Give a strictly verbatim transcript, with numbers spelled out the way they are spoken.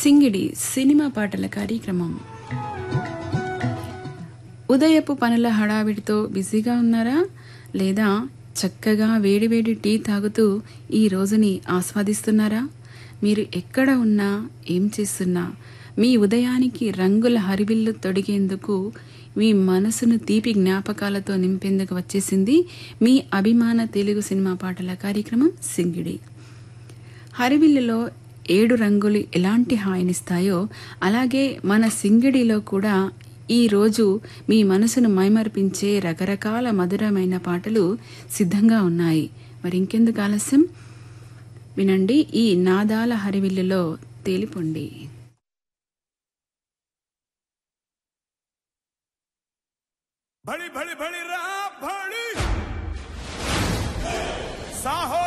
సింగిడి సినిమా పాటల కార్యక్రమం. ఉదయపు పనుల హడావిడితో బిజీగా ఉన్నారా? లేదా చక్కగా వేడివేడి టీ తాగుతూ ఈ రోజుని ఆస్వాదిస్తున్నారా? మీరు ఎక్కడ ఉన్నా, ఏం చేస్తున్నా, మీ ఉదయానికి రంగుల హరివిల్లు తొడిగేందుకు, మీ మనసును తీపి జ్ఞాపకాలతో నింపేందుకు వచ్చేసింది మీ అభిమాన తెలుగు సినిమా పాటల కార్యక్రమం సింగిడి. హరివిల్లులో ఏడు రంగులు ఎలాంటి హాయినిస్తాయో అలాగే మన సింగిడిలో కూడా ఈరోజు మీ మనసును మైమర్పించే రకరకాల మధురమైన పాటలు సిద్ధంగా ఉన్నాయి. మరి ఇంకెందుకు ఆలస్యం, వినండి ఈ నాదాల హరివిల్లులో తేలిపొండి. भड़ी भड़ी भड़ी रा भड़ी साहो